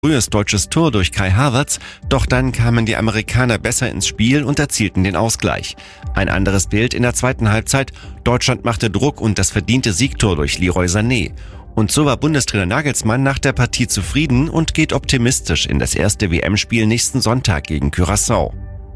Frühes deutsches Tor durch Kai Havertz, doch dann kamen die Amerikaner besser ins Spiel und erzielten den Ausgleich. Ein anderes Bild in der zweiten Halbzeit, Deutschland machte Druck und das verdiente Siegtor durch Leroy Sané. Und so war Bundestrainer Nagelsmann nach der Partie zufrieden und geht optimistisch in das erste WM-Spiel nächsten Sonntag gegen Curaçao.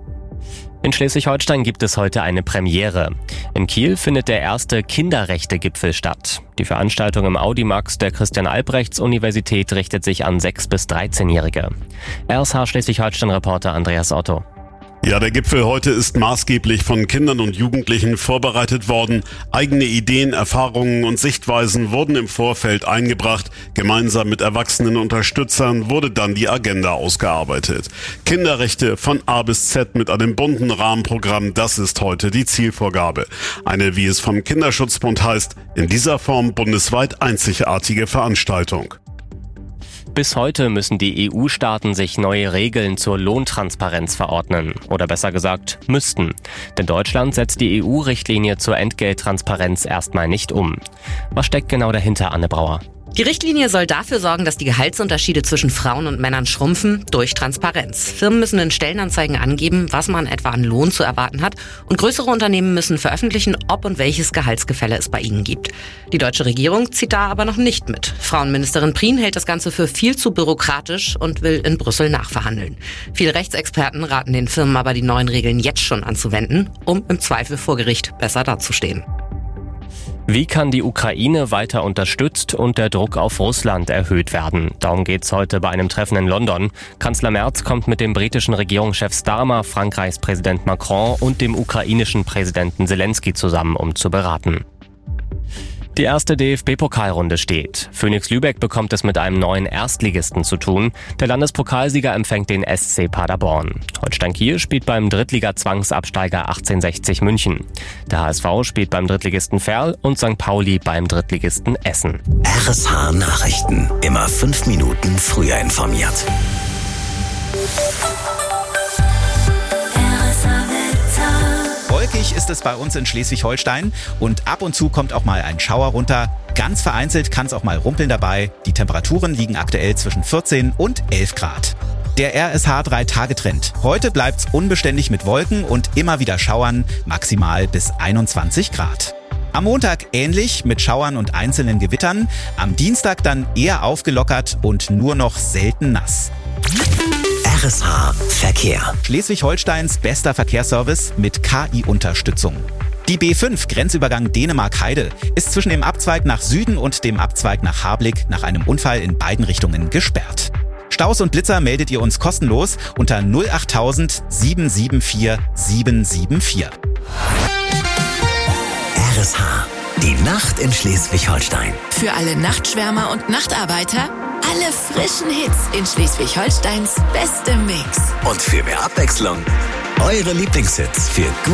In Schleswig-Holstein gibt es heute eine Premiere. In Kiel findet der erste Kinderrechte-Gipfel statt. Die Veranstaltung im Audimax der Christian-Albrechts-Universität richtet sich an 6- bis 13-Jährige. RSH Schleswig-Holstein-Reporter Andreas Otto. Ja, der Gipfel heute ist maßgeblich von Kindern und Jugendlichen vorbereitet worden. Eigene Ideen, Erfahrungen und Sichtweisen wurden im Vorfeld eingebracht. Gemeinsam mit erwachsenen Unterstützern wurde dann die Agenda ausgearbeitet. Kinderrechte von A bis Z mit einem bunten Rahmenprogramm, das ist heute die Zielvorgabe. Eine, wie es vom Kinderschutzbund heißt, in dieser Form bundesweit einzigartige Veranstaltung. Bis heute müssen die EU-Staaten sich neue Regeln zur Lohntransparenz verordnen. Oder besser gesagt, müssten. Denn Deutschland setzt die EU-Richtlinie zur Entgelttransparenz erstmal nicht um. Was steckt genau dahinter, Anne Brauer? Die Richtlinie soll dafür sorgen, dass die Gehaltsunterschiede zwischen Frauen und Männern schrumpfen durch Transparenz. Firmen müssen in Stellenanzeigen angeben, was man etwa an Lohn zu erwarten hat, und größere Unternehmen müssen veröffentlichen, ob und welches Gehaltsgefälle es bei ihnen gibt. Die deutsche Regierung zieht da aber noch nicht mit. Frauenministerin Prien hält das Ganze für viel zu bürokratisch und will in Brüssel nachverhandeln. Viele Rechtsexperten raten den Firmen aber, die neuen Regeln jetzt schon anzuwenden, um im Zweifel vor Gericht besser dazustehen. Wie kann die Ukraine weiter unterstützt und der Druck auf Russland erhöht werden? Darum geht's heute bei einem Treffen in London. Kanzler Merz kommt mit dem britischen Regierungschef Starmer, Frankreichs Präsident Macron und dem ukrainischen Präsidenten Zelensky zusammen, um zu beraten. Die erste DFB-Pokalrunde steht. Phoenix Lübeck bekommt es mit einem neuen Erstligisten zu tun. Der Landespokalsieger empfängt den SC Paderborn. Holstein Kiel spielt beim Drittliga-Zwangsabsteiger 1860 München. Der HSV spielt beim Drittligisten Verl und St. Pauli beim Drittligisten Essen. RSH Nachrichten. Immer 5 Minuten früher informiert. Wolkig ist es bei uns in Schleswig-Holstein und ab und zu kommt auch mal ein Schauer runter. Ganz vereinzelt kann es auch mal rumpeln dabei. Die Temperaturen liegen aktuell zwischen 14 und 11 Grad. Der RSH 3-Tage-Trend. Heute bleibt's unbeständig mit Wolken und immer wieder Schauern, maximal bis 21 Grad. Am Montag ähnlich mit Schauern und einzelnen Gewittern. Am Dienstag dann eher aufgelockert und nur noch selten nass. RSH Verkehr. Schleswig-Holsteins bester Verkehrsservice mit KI-Unterstützung. Die B5 Grenzübergang Dänemark-Heide ist zwischen dem Abzweig nach Süden und dem Abzweig nach Harblick nach einem Unfall in beiden Richtungen gesperrt. Staus und Blitzer meldet ihr uns kostenlos unter 08000 774 774. RSH. Die Nacht in Schleswig-Holstein. Für alle Nachtschwärmer und Nachtarbeiter, alle frischen Hits in Schleswig-Holsteins bestem Mix. Und für mehr Abwechslung, eure Lieblingshits für